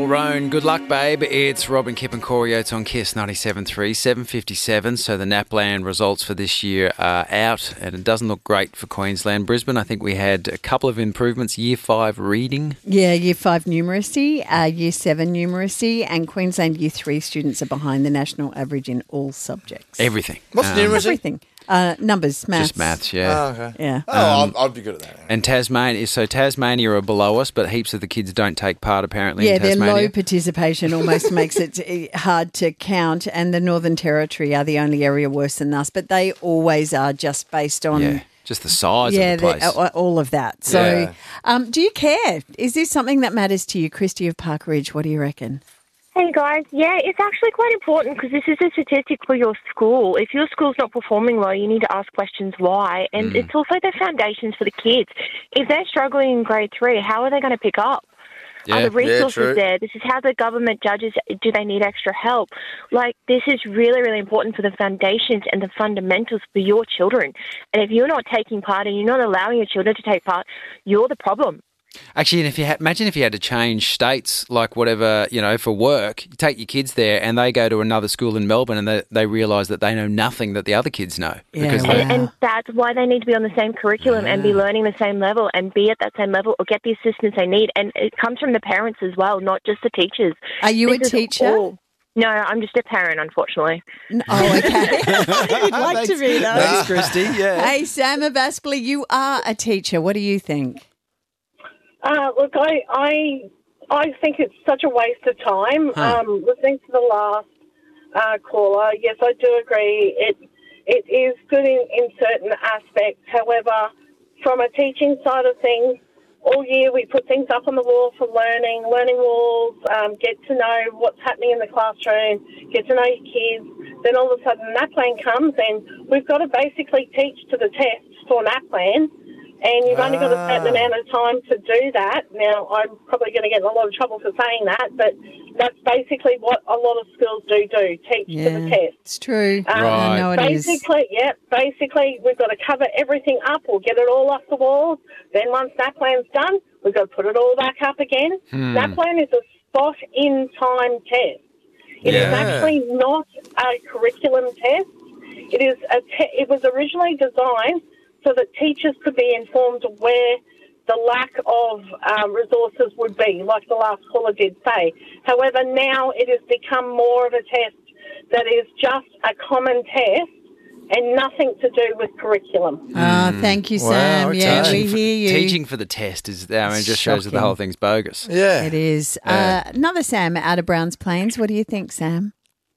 Roan, good luck, babe. It's Robin, Kip and Corey Oates on KISS 97.3, 7:57. So the NAPLAN results for this year are out, and it doesn't look great for Queensland. Brisbane, I think we had a couple of improvements. Year 5 reading. Yeah, Year 5 numeracy, Year 7 numeracy, and Queensland Year 3 students are behind the national average in all subjects. Everything. What's numeracy? Everything. Numbers, maths. Just maths, yeah. Oh, okay. Yeah. I'd be good at that. And Tasmania are below us, but heaps of the kids don't take part apparently Yeah, in their Tasmania. low participation almost makes it hard to count, and the Northern Territory are the only area worse than us, but they always are just based on... Yeah, just the size of the place. All of that. So do you care? Is this something that matters to you? Christy of Park Ridge, what do you reckon? Hey guys, yeah, it's actually quite important because this is a statistic for your school. If your school's not performing well, you need to ask questions why. And it's also the foundations for the kids. If they're struggling in grade 3, how are they going to pick up? Are the resources there? This is how the government judges, do they need extra help? Like, this is really, really important for the foundations and the fundamentals for your children. And if you're not taking part and you're not allowing your children to take part, you're the problem. Actually, and if you imagine if you had to change states, like whatever, for work, you take your kids there and they go to another school in Melbourne and they realise that they know nothing that the other kids know. Yeah, and that's why they need to be on the same curriculum and be learning the same level and be at that same level or get the assistance they need. And it comes from the parents as well, not just the teachers. Are you a teacher? No, I'm just a parent, unfortunately. Oh, okay. You'd like to be, though. Thanks, Christy. Yeah. Hey, Sam of Aspley, you are a teacher. What do you think? Look, I think it's such a waste of time. Listening to the last caller, yes, I do agree. It is good in certain aspects. However, from a teaching side of things, all year we put things up on the wall for learning walls, get to know what's happening in the classroom, get to know your kids. Then all of a sudden NAPLAN comes and we've got to basically teach to the test for NAPLAN. And you've only got a certain amount of time to do that. Now, I'm probably going to get in a lot of trouble for saying that, but that's basically what a lot of schools do, teach to the test. It's true. Right. I know it basically, is. Basically, we've got to cover everything up or get it all off the walls. Then once NAPLAN's done, we've got to put it all back up again. NAPLAN is a spot-in-time test. It is actually not a curriculum test. It is it was originally designed so that teachers could be informed of where the lack of resources would be, like the last caller did say. However, now it has become more of a test that is just a common test and nothing to do with curriculum. Thank you, Sam. Wow, yeah, we hear you. Teaching for the test is, it just shows that the whole thing's bogus. Yeah. It is. Another Sam out of Browns Plains. What do you think, Sam?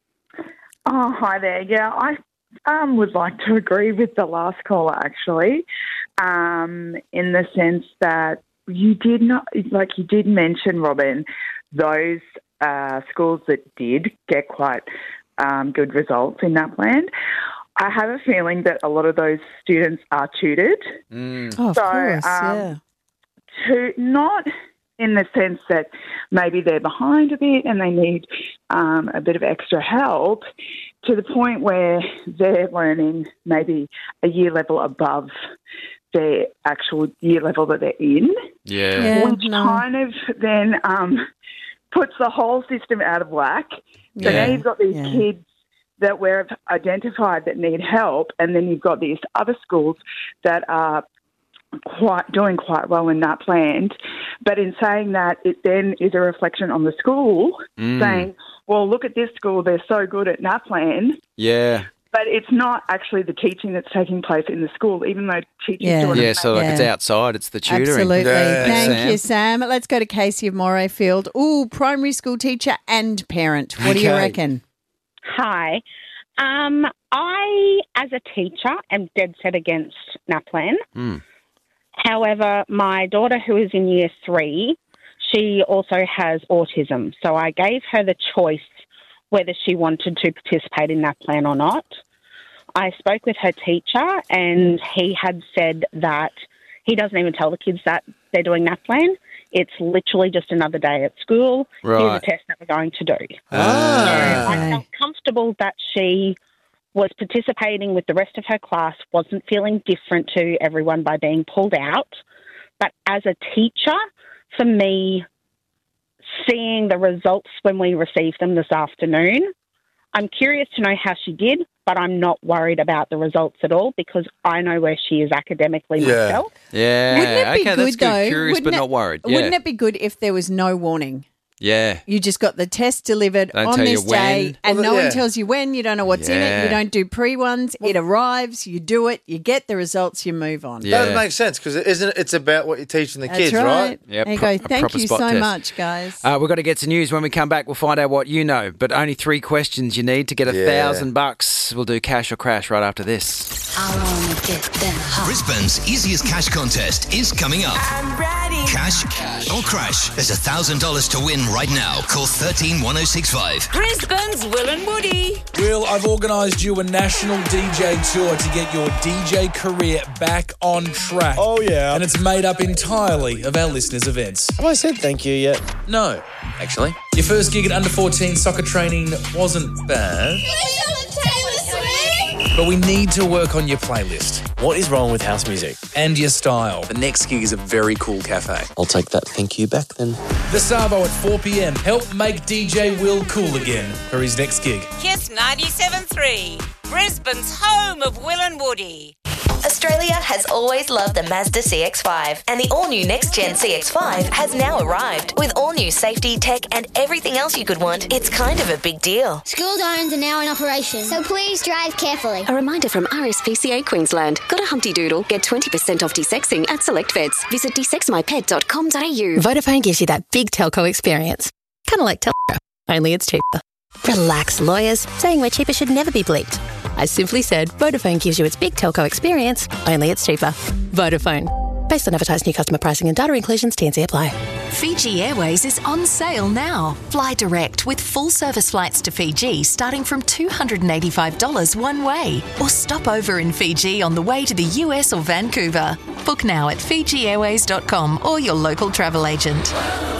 Oh, hi there. Yeah, I would like to agree with the last caller, actually, in the sense that you did mention, Robin, those schools that did get quite good results in NAPLAN. I have a feeling that a lot of those students are tutored. Oh, of course, yeah. Not in the sense that maybe they're behind a bit and they need a bit of extra help, to the point where they're learning maybe a year level above their actual year level that they're in. Which kind of then puts the whole system out of whack. So now you've got these kids that we've identified that need help, and then you've got these other schools that are doing quite well in NAPLAN. But in saying that, it then is a reflection on the school saying, well, look at this school, they're so good at NAPLAN. Yeah. But it's not actually the teaching that's taking place in the school, even though teaching's doing it. Yeah, so it's outside, it's the tutoring. Absolutely. Yeah. Thank you, Sam. Let's go to Casey of Morayfield. Ooh, primary school teacher and parent. What do you reckon? Hi. I, as a teacher, am dead set against NAPLAN. However, my daughter, who is in year 3, she also has autism. So I gave her the choice whether she wanted to participate in NAPLAN or not. I spoke with her teacher and he had said that he doesn't even tell the kids that they're doing NAPLAN. It's literally just another day at school. Right. Here's a test that we're going to do. I felt comfortable that she was participating with the rest of her class, wasn't feeling different to everyone by being pulled out. But as a teacher, for me, seeing the results when we received them this afternoon. I'm curious to know how she did, but I'm not worried about the results at all because I know where she is academically myself. Yeah. Wouldn't it be okay, good, that's good. though? Curious but not worried. Yeah. Wouldn't it be good if there was no warning? Yeah. You just got the test delivered Don't on tell this you when. day, and Well, no yeah. one tells you when. You don't know what's in it. Yeah. You don't do pre-ones. It arrives, you do it, you get the results, you move on. Yeah. That makes sense because it's about what you're teaching the That's kids, right. right? Yep, There you a go. Thank proper you spot so test. much, guys. We've got to get to news. When we come back, we'll find out what you know. But only 3 questions you need to get $1,000. We'll do cash or crash right after this. I wanna get them hot. Brisbane's easiest cash contest is coming up. I'm ready. Cash or crash? There's $1,000 to win right now. Call 131065. Brisbane's Will and Woody. Will, I've organised you a national DJ tour to get your DJ career back on track. Oh, yeah. And it's made up entirely of our listeners' events. Have I said thank you yet? No, actually. Your first gig at under 14 soccer training wasn't bad, but we need to work on your playlist What is wrong with house music? and your style. The next gig is a very cool cafe. I'll take that thank you back then. The Savo at 4 p.m. Help make DJ Will cool again for his next gig. Kiss 97.3. Brisbane's home of Will and Woody. Australia has always loved the Mazda CX-5, and the all-new next-gen CX-5 has now arrived. With all-new safety, tech, and everything else you could want, it's kind of a big deal. School zones are now in operation, so please drive carefully. A reminder from RSPCA Queensland. Got a Humpty Doodle? Get 20% off desexing at select vets. Visit desexmypet.com.au. Vodafone gives you that big telco experience. Kind of like Telstra, only it's cheaper. Relax, lawyers. Saying we're cheaper should never be bleeped. I simply said Vodafone gives you its big telco experience, only it's cheaper. Vodafone. Based on advertised new customer pricing and data inclusions, T&C apply. Fiji Airways is on sale now. Fly direct with full service flights to Fiji starting from $285 one way. Or stop over in Fiji on the way to the US or Vancouver. Book now at FijiAirways.com or your local travel agent.